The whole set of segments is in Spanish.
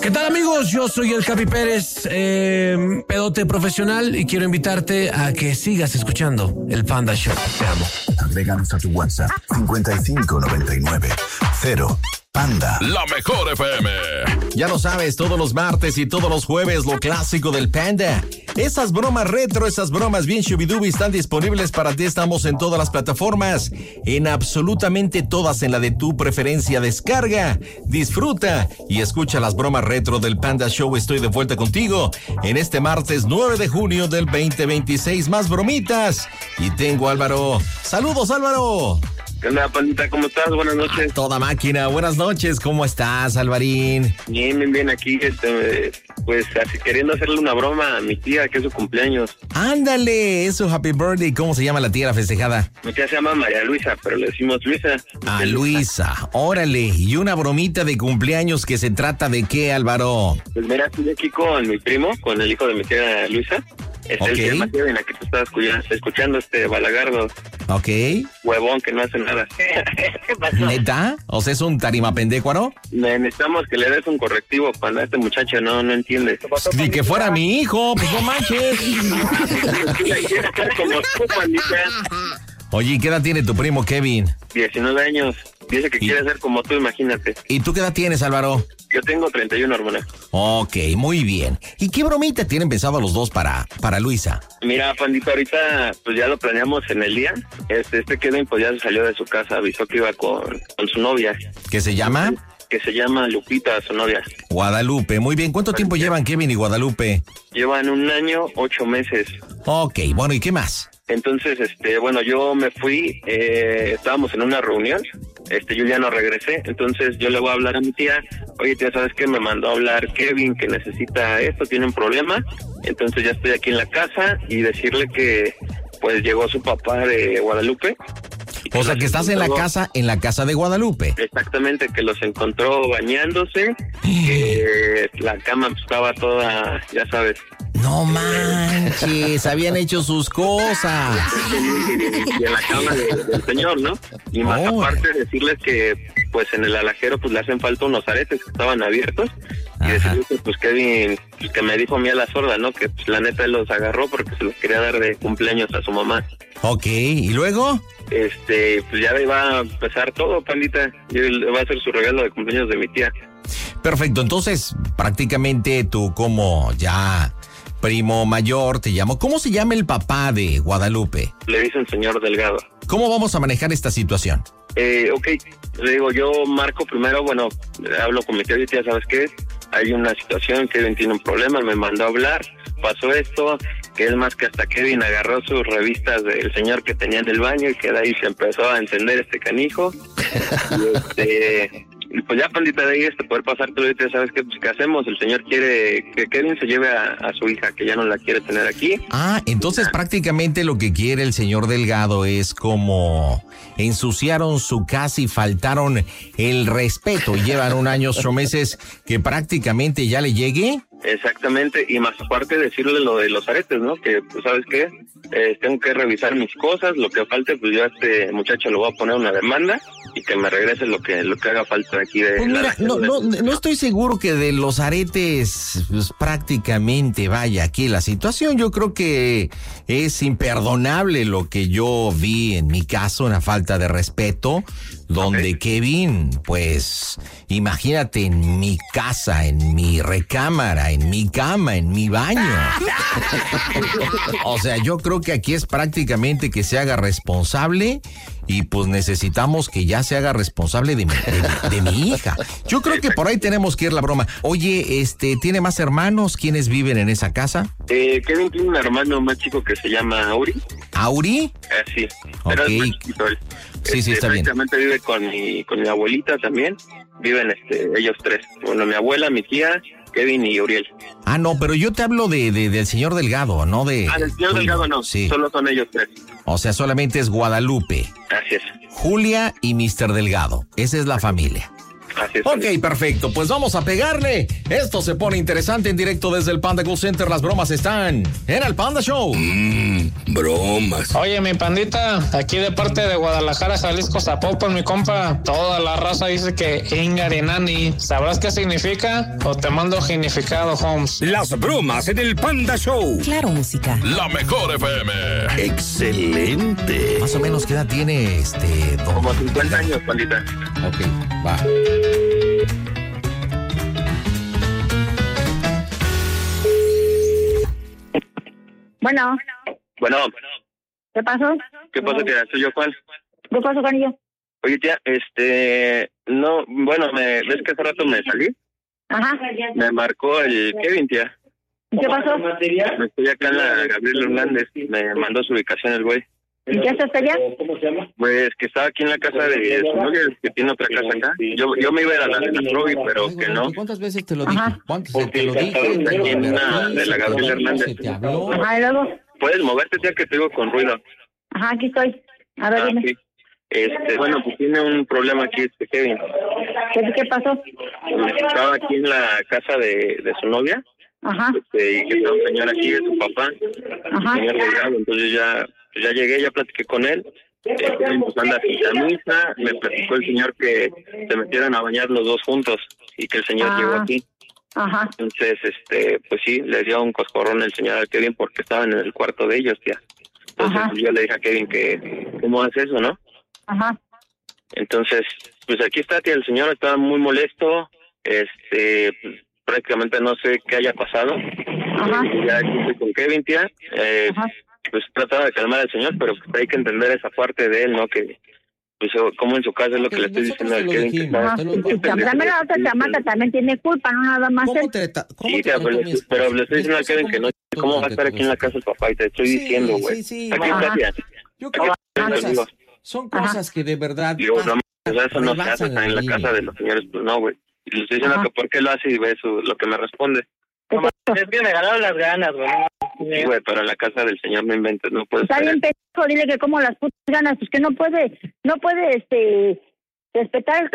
¿Qué tal, amigos? Yo soy el Capi Pérez, pedote profesional, y quiero invitarte a que sigas escuchando el Panda Show. Te amo. Agréganos a tu WhatsApp 5599 0 Panda. La mejor FM. Ya lo sabes, todos los martes y todos los jueves, lo clásico del Panda. Esas bromas retro, esas bromas bien shubidubi están disponibles para ti. Estamos en todas las plataformas, en absolutamente todas, en la de tu preferencia. Descarga, disfruta y escucha las bromas retro del Panda Show. Estoy de vuelta contigo en este martes 9 de junio del 2026. Más bromitas. Y tengo a Álvaro. ¡Saludos, Álvaro! ¿Qué onda, Pandita? ¿Cómo estás? Buenas noches. Toda máquina. Buenas noches. ¿Cómo estás, Alvarín? Bien, aquí, pues así queriendo hacerle una broma a mi tía, que es su cumpleaños. Ándale, es su happy birthday. ¿Cómo se llama la tía, la festejada? Mi tía se llama María Luisa, pero le decimos Luisa. Ah, Luisa. Órale. Y una bromita de cumpleaños, que se trata de qué, Álvaro. Pues mira, estoy aquí con mi primo, con el hijo de mi tía Luisa. Okay. El tema en la que tú estabas escuchando, balagardo. Ok. Huevón que no hace nada. ¿Qué pasó? ¿Neta? O sea, ¿es un tarimapendécuaro? Necesitamos que le des un correctivo para este muchacho, no entiende. Ni que fuera mi hijo, pues no manches. Oye, ¿qué edad tiene tu primo Kevin? 19 años. Dice que quiere ser como tú, imagínate. ¿Y tú qué edad tienes, Álvaro? Yo tengo 31, hermana. Ok, muy bien. ¿Y qué bromita tienen pensado los dos para Luisa? Mira, Pandita, ahorita pues ya lo planeamos en el día. Kevin pues ya se salió de su casa, avisó que iba con su novia. ¿Qué se llama? Que se llama Lupita, su novia. Guadalupe, muy bien. ¿Cuánto tiempo llevan Kevin y Guadalupe? Llevan 1 año, 8 meses. Ok, bueno, ¿y qué más? Entonces, yo me fui, estábamos en una reunión, yo ya no regresé, entonces yo le voy a hablar a mi tía, oye tía, ¿sabes qué? Me mandó a hablar Kevin que necesita esto, tiene un problema, entonces ya estoy aquí en la casa y decirle que pues llegó su papá de Guadalupe. O sea, que estás en la casa de Guadalupe. Exactamente, que los encontró bañándose, que la cama estaba toda, ya sabes. No manches, habían hecho sus cosas. Y en la cama del señor, ¿no? Y más aparte decirles que pues en el alajero pues le hacen falta unos aretes que estaban abiertos. Y decirles que pues Kevin, pues, que me dijo a mí a la sorda, ¿no? Que pues la neta él los agarró porque se los quería dar de cumpleaños a su mamá. Ok, ¿y luego? Pues ya va a empezar todo, Pandita. Y va a ser su regalo de cumpleaños de mi tía. Perfecto, entonces prácticamente tú como ya primo mayor te llamo. ¿Cómo se llama el papá de Guadalupe? Le dicen señor Delgado. ¿Cómo vamos a manejar esta situación? Ok, le digo, yo marco primero, bueno, hablo con mi tía y tía, ¿sabes qué? Hay una situación, Kevin tiene un problema, me mandó a hablar, pasó esto, que es más que hasta Kevin agarró sus revistas del señor que tenía en el baño y que de ahí se empezó a encender este canijo. Y pues ya, Pandita, de ahí poder pasar todo el día, ¿sabes qué? Pues, ¿qué hacemos? El señor quiere que Kevin se lleve a su hija, que ya no la quiere tener aquí. Ah, entonces prácticamente lo que quiere el señor Delgado es como ensuciaron su casa y faltaron el respeto. Llevan 1 año, 8 meses, que prácticamente ya le llegue. Exactamente, y más aparte decirle lo de los aretes, ¿no? Que, pues, ¿sabes qué? Tengo que revisar mis cosas, lo que falte, pues yo a este muchacho le voy a poner una demanda y que me regrese lo que haga falta aquí de... Pues mira, no estoy seguro que de los aretes, pues prácticamente vaya aquí la situación. Yo creo que es imperdonable lo que yo vi en mi caso, una falta de respeto, donde Kevin, pues, imagínate, en mi casa, en mi recámara, en mi cama, en mi baño. O sea, yo creo que aquí es prácticamente que se haga responsable y pues necesitamos que ya se haga responsable de mi hija. Yo creo que por ahí tenemos que ir la broma. Oye, ¿tiene más hermanos? ¿Quiénes viven en esa casa? Kevin tiene un hermano más chico que se llama Auri. ¿Auri? Sí, pero es más chiquito él. Sí, está bien. Prácticamente vive con mi abuelita también. Viven ellos 3. Bueno, mi abuela, mi tía, Kevin y Uriel. Ah, no, pero yo te hablo del señor Delgado, no de... del señor Delgado no, sí. Solo son ellos 3. O sea, solamente es Guadalupe. Así es. Julia y Mr. Delgado, esa es la familia. Así es. Ok, perfecto. Pues vamos a pegarle. Esto se pone interesante en directo desde el Panda Cool Center. Las bromas están en el Panda Show. Bromas. Oye, mi pandita, aquí de parte de Guadalajara, Jalisco, Zapopan, mi compa, toda la raza dice que Ingarinani. ¿Sabrás qué significa? ¿O te mando significado, Holmes? Las bromas en el Panda Show. Claro, música. La mejor FM. Excelente. Más o menos, ¿qué edad tiene Como 50 años, pandita. Ok, va. Bueno, Bueno, ¿qué pasó? ¿qué pasa, tía? ¿Soy yo, Juan? ¿Qué pasó con ellos? Oye, tía, no, bueno, ¿ves que hace rato me salí? Ajá. Me marcó el Kevin, tía. ¿Qué pasó? Estoy acá en la Gabriel Hernández, me mandó su ubicación el güey. ¿Y qué haces allá? Pues que estaba aquí en la casa de su novia, que tiene otra casa acá. Yo me iba a ir a la de la Trovi, pero que no. ¿Cuántas veces te lo dije? Ajá. ¿Cuántas te lo dije? Aquí en una de la Gabriel Hernández. Se te habló. Ajá, y luego. ¿Puedes moverte, tía, que te digo con ruido? Ajá, aquí estoy. A ver, dime. Sí. Bueno, pues tiene un problema aquí Kevin. ¿Qué pasó? Estaba aquí en la casa de su novia. Ajá. Y que está un señor aquí de su papá. Ajá. Señor Delgado. Entonces ya llegué, ya platiqué con él. Pues anda a misa. Me platicó el señor que se metieran a bañar los dos juntos y que el señor llegó aquí. Ajá. Entonces, pues sí, le dio un coscorrón el señor a Kevin porque estaban en el cuarto de ellos, tía. Entonces Ajá. yo le dije a Kevin que cómo hace eso, ¿no? Ajá. Entonces, pues aquí está, tía, el señor está muy molesto, pues, prácticamente no sé qué haya pasado. Ajá. Ya estoy con Kevin, tía, Ajá. pues trataba de calmar al señor, pero pues hay que entender esa parte de él, ¿no? Que pues como en su casa es lo que le estoy diciendo al Kevin. Que Ajá. está- También la otra chamaca también tiene culpa, no nada más él. Sí, tía, pero le estoy diciendo al Kevin que no, ¿cómo va a estar aquí en la casa del papá? Y te estoy diciendo, güey. Sí, Aquí está, tía. Yo creo que Digo, son cosas que de verdad digo, no, eso no se hace rebasan en la casa de los señores, pues no, güey. Y le estoy diciendo Ajá. que por qué lo hace y ve lo que me responde. Es que me ganaron las ganas, güey. Sí, güey, pero en la casa del señor no inventes, no puedes. Está bien pendejo, dile que como las putas ganas, pues que no puede, respetar el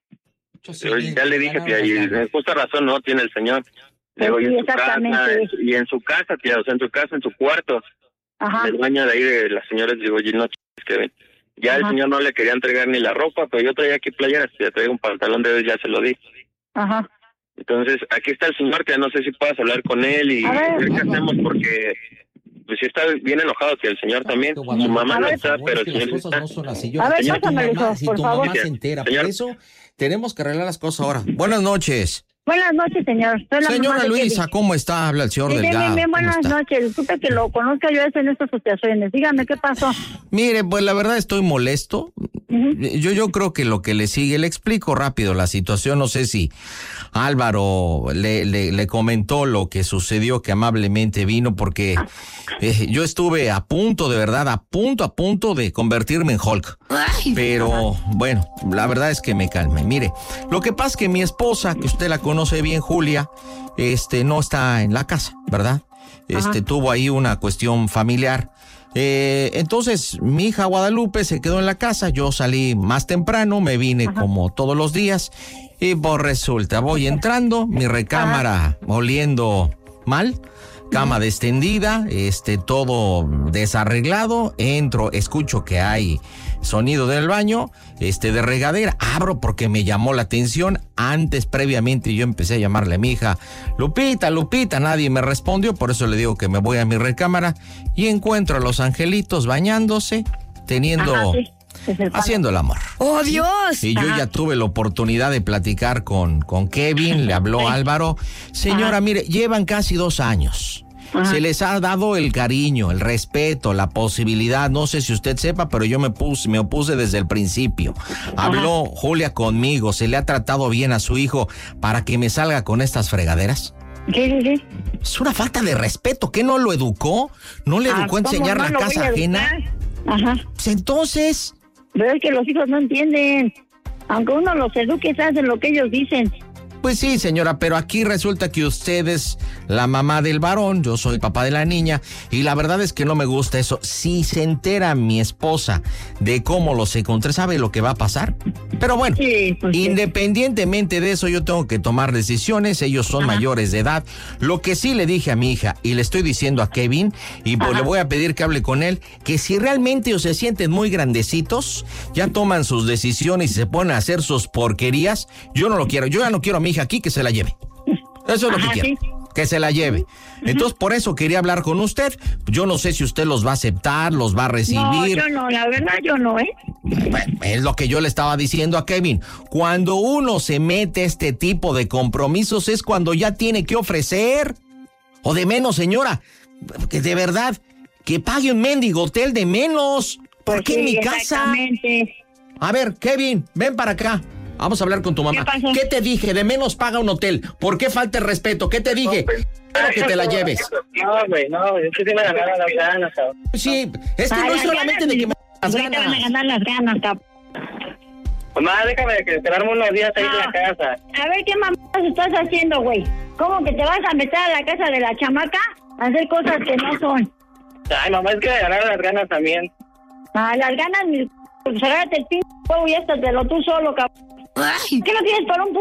Ya le dije, tía, y justa razón no tiene el señor. Le digo, Sí, y en su casa, exactamente. y en su casa, tía, o sea, en su casa, en su cuarto. Ajá. El baño de ahí de las señoras, digo, oye, no, que ya el Ajá. señor no le quería entregar ni la ropa, pero yo traía aquí playeras, ya traía un pantalón de ya se lo di. Ajá. Entonces, aquí está el señor, que no sé si puedas hablar con él y A ver. ver qué hacemos, porque pues sí está bien enojado, que el señor también, su mamá A no ver. está, pero el las señor cosas está. no son así. A ver, Señor, pásamelo, hijo, si por tu favor. mamá se entera, por Señor. eso tenemos que arreglar las cosas ahora. Buenas noches. Buenas noches, señor. Soy la Señora mamá de Luisa, Kevin. ¿cómo está? Habla el señor Sí, bien, Delgado. bien, ¿Cómo buenas está? noches. Disculpe que lo conozca yo en estas situaciones. Dígame, ¿qué pasó? Mire, pues la verdad estoy molesto. Yo creo que lo que le sigue, le explico rápido la situación. No sé si Álvaro le comentó lo que sucedió, que amablemente vino, porque yo estuve a punto, de verdad, a punto de convertirme en Hulk. Pero bueno, la verdad es que me calme. Mire, lo que pasa es que mi esposa, que usted la conoce bien, Julia, no está en la casa, ¿verdad? Tuvo ahí una cuestión familiar. Entonces mi hija Guadalupe se quedó en la casa, yo salí más temprano, me vine como todos los días y pues resulta, voy entrando, mi recámara oliendo mal, cama extendida, todo desarreglado, entro, escucho que hay sonido del baño, de regadera, abro porque me llamó la atención. Antes, previamente, yo empecé a llamarle a mi hija, Lupita, nadie me respondió, por eso le digo que me voy a mi recámara y encuentro a los angelitos bañándose, teniendo, Ajá, sí. Es el haciendo el amor. ¡Oh, Dios! Y yo ya tuve la oportunidad de platicar con Kevin, le habló Álvaro. Señora, mire, llevan casi 2 años. Se les ha dado el cariño, el respeto, la posibilidad. No sé si usted sepa, pero yo me opuse desde el principio. Habló Julia conmigo, se le ha tratado bien a su hijo para que me salga con estas fregaderas. Sí. Es una falta de respeto. ¿Qué no lo educó? ¿No le educó a ¿cómo enseñar no la lo voy casa a ajena? educar? Ajá. Pues entonces, Pero es que los hijos no entienden. Aunque uno los eduque, hacen lo que ellos dicen. Pues sí, señora, pero aquí resulta que usted es la mamá del varón, yo soy el papá de la niña, y la verdad es que no me gusta eso. Si se entera mi esposa de cómo los encontré, ¿sabe lo que va a pasar? Pero bueno, Sí, pues sí. independientemente de eso, yo tengo que tomar decisiones, ellos son mayores de edad. Lo que sí le dije a mi hija, y le estoy diciendo a Kevin, y pues le voy a pedir que hable con él, que si realmente se sienten muy grandecitos, ya toman sus decisiones y se ponen a hacer sus porquerías, yo no lo quiero, yo ya no quiero a mi hija aquí, que se la lleve. Eso es lo que Ajá, quiero, sí. que se la lleve. Entonces, por eso quería hablar con usted. Yo no sé si usted los va a aceptar, los va a recibir. No, yo no, la verdad yo no, ¿eh? Bueno, es lo que yo le estaba diciendo a Kevin. Cuando uno se mete a este tipo de compromisos es cuando ya tiene que ofrecer. O de menos, señora, que de verdad, que pague un mendigo hotel de menos. ¿Por qué en mi casa? Exactamente. A ver, Kevin, ven para acá. Vamos a hablar con tu mamá. ¿Qué pasó? ¿Qué te dije? De menos paga un hotel. ¿Por qué falta el respeto? ¿Qué te dije? Quiero que te la lleves. No, güey, no, es que sí me ganaron las ganas, cabrón. Sí, es que no es solamente de que me las Ahorita van a ganas. ganar las ganas, cabrón. Mamá, déjame que esperarme unos días ahí en la casa. A ver qué mamás estás haciendo, güey. ¿Cómo que te vas a meter a la casa de la chamaca a hacer cosas que no son? Ay, mamá, es que me ganaron las ganas también. A las ganas, pues agárrate el pinche huevo y éstatelo tú solo, cabrón. ¿Qué no tienes para un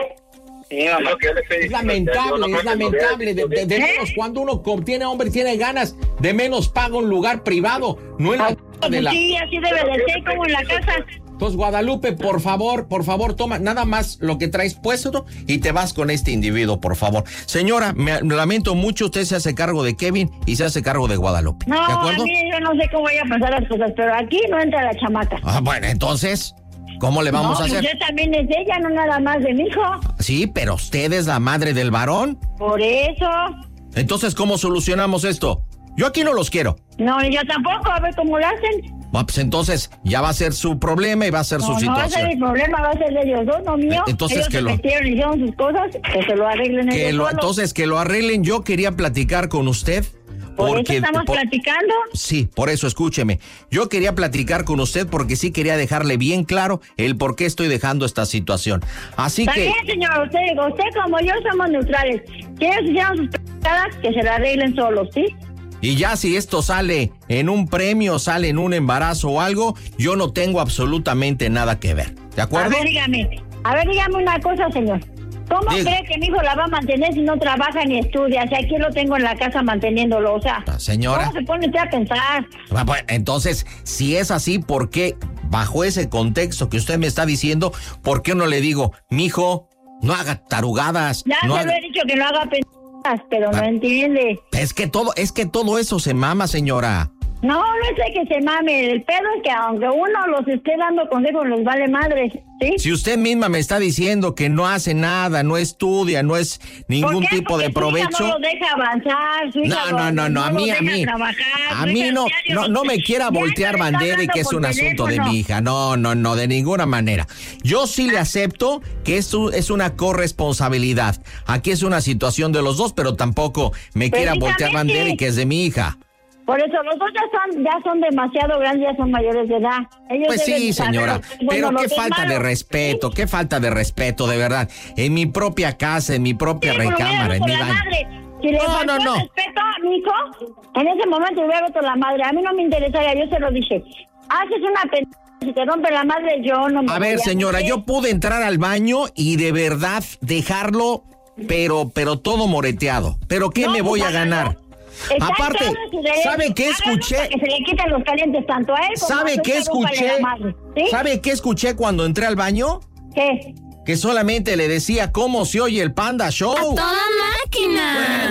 Sí, mamá, que yo le estoy Es lamentable, es lamentable. De menos, cuando uno tiene hombre, tiene ganas, de menos paga un lugar privado, no en la casa de la... Sí, así debe de ser, como en la casa. Entonces, Guadalupe, por favor, toma nada más lo que traes puesto y te vas con este individuo, por favor. Señora, me lamento mucho, usted se hace cargo de Kevin y se hace cargo de Guadalupe. No, ¿De a acuerdo? mí yo no sé cómo vaya a pasar las cosas, pero aquí no entra la chamaca. Ah, bueno, entonces, ¿cómo le vamos no, a hacer? Usted también es de ella, no nada más de mi hijo. Sí, pero usted es la madre del varón. Por eso. Entonces, ¿cómo solucionamos esto? Yo aquí no los quiero. No, yo tampoco, a ver cómo lo hacen. Bueno, pues entonces ya va a ser su problema y va a ser su No, no va a ser situación. mi problema, va a ser de ellos dos, no mío. Entonces, ellos que se lo- metieron y hicieron sus cosas, que se lo arreglen ellos solos. Entonces, que lo arreglen. Yo quería platicar con usted. Por eso estamos platicando. Sí, por eso, escúcheme. Yo quería platicar con usted porque sí quería dejarle bien claro el por qué estoy dejando esta situación. Así Está que... bien, señor, usted como yo somos neutrales. Si ellos hicieron sus pendejadas, que se la arreglen solos, ¿sí? Y ya si esto sale en un premio, sale en un embarazo o algo, yo no tengo absolutamente nada que ver. ¿De acuerdo? A ver, dígame una cosa, señor. ¿Cómo Diga. cree que mi hijo la va a mantener si no trabaja ni estudia? Si aquí lo tengo en la casa manteniéndolo, o sea... Señora. ¿Cómo se pone usted a pensar? Bueno, entonces, si es así, ¿por qué, bajo ese contexto que usted me está diciendo, por qué no le digo, mijo, no haga tarugadas? Ya no se haga... lo he dicho que no haga pendejadas, pero no entiende. Es que todo eso se mama, señora. No, no es de que se mame. El pedo es que aunque uno los esté dando consejos, les vale madre, ¿sí? Si usted misma me está diciendo que no hace nada, no estudia, no es ningún ¿Por qué? tipo de Porque su provecho. hija no lo deja avanzar, su hija No, a lo mí, deja trabajar, a su mí hija no diario me quiera diario voltear le está bandera y hablando que es por un asunto de teléfono. mi hija. No, de ninguna manera. Yo sí le acepto que esto es una corresponsabilidad. Aquí es una situación de los dos, pero tampoco me quiera voltear bandera y que es de mi hija. Por eso los dos ya son demasiado grandes, ya son mayores de edad. Ellos Pues deben sí, saber señora, lo que es bueno, pero lo qué que es falta de malo. respeto, qué falta de respeto, de verdad. En mi propia casa, en mi propia Sí, pero recámara, en mi hubiera roto la baño. madre. Si le No, faltó no. el respeto a mi hijo, en ese momento hubiera roto la madre. A mí no me interesaría, yo se lo dije. Haces una pendeja, si te rompe la madre, yo no me A ver, voy señora, meter. yo pude entrar al baño y de verdad dejarlo, pero todo moreteado. ¿Pero qué No, me voy pues, a ganar? hágalo. Está Aparte, en todo su derecho. ¿sabe qué Hágalo escuché? para que se le quiten los calientes tanto a él como a ¿Sabe su qué hija, rúmpale escuché? la madre, ¿sí? ¿Sabe qué escuché cuando entré al baño? ¿Qué? Que solamente le decía cómo se oye el Panda Show. ¡Toda máquina!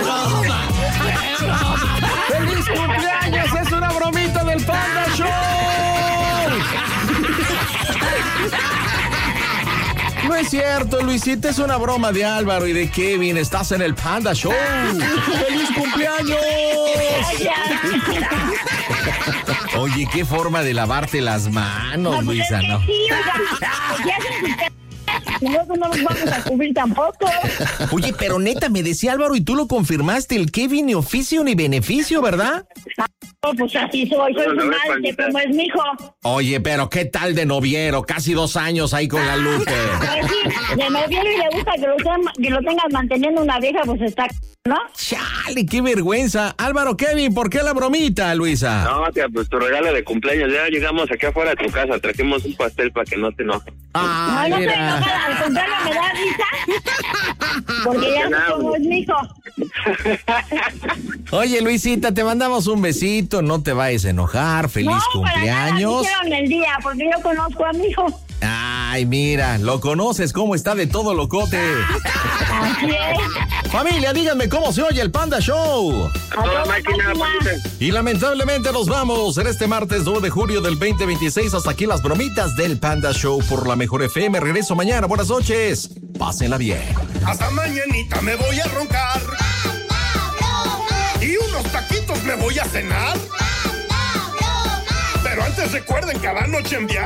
¡Feliz cumpleaños! ¡Es una bromita del Panda Show! No es cierto, Luisita, es una broma de Álvaro y de Kevin. Estás en el Panda Show. ¡Feliz cumpleaños! Oye, qué forma de lavarte las manos, No, pues Luisa, es que ¿no? sí, oiga, ya se Nosotros no nos vamos a cubrir tampoco. Oye, pero neta, me decía Álvaro y tú lo confirmaste, el Kevin ni oficio ni beneficio, ¿verdad? No, pues así soy su madre, como es mi hijo. Oye, pero ¿qué tal de noviero? Casi 2 años ahí con la Lupe. Pues sí, de noviero y le gusta que lo tengas manteniendo una vieja, pues está, ¿no? Chale, qué vergüenza. Álvaro, Kevin, ¿por qué la bromita, Luisa? No, tía, pues tu regalo de cumpleaños. Ya llegamos aquí afuera de tu casa, trajimos un pastel para que no te enojes. Ah, no, no mira. te enojas, al contrario, me da risa. Porque ya sé cómo es mi hijo. Oye, Luisita, te mandamos un besito, no te vayas a enojar, feliz cumpleaños. No, para nada, dijeron el día, porque yo conozco a mi hijo. Ay, mira, lo conoces, cómo está de todo locote. Así es. Familia, díganme cómo se oye el Panda Show. A toda máquina, Pandita. Y lamentablemente nos vamos en este martes 2 de julio del 2026. Hasta aquí las bromitas del Panda Show por la Mejor FM. Regreso mañana. Buenas noches. Pásenla bien. Hasta mañanita me voy a roncar. Y unos taquitos me voy a cenar. Pero antes recuerden cada noche enviar